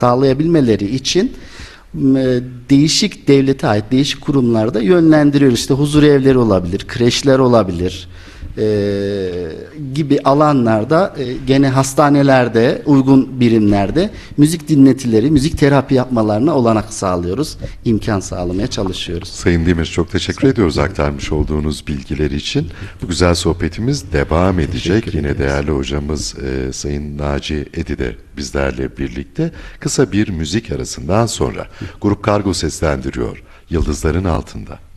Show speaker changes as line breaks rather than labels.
sağlayabilmeleri için değişik devlete ait değişik kurumlarda yönlendiriyoruz. İşte huzur evleri olabilir, kreşler olabilir gibi alanlarda gene hastanelerde, uygun birimlerde müzik dinletileri, müzik terapi yapmalarına olanak sağlıyoruz. İmkan sağlamaya çalışıyoruz.
Sayın Demir, çok teşekkür ediyoruz aktarmış olduğunuz bilgiler için. Bu güzel sohbetimiz devam edecek. Yine değerli hocamız Sayın Naci Edi de bizlerle birlikte. Kısa bir müzik arasından sonra Grup Kargo seslendiriyor. Yıldızların Altında.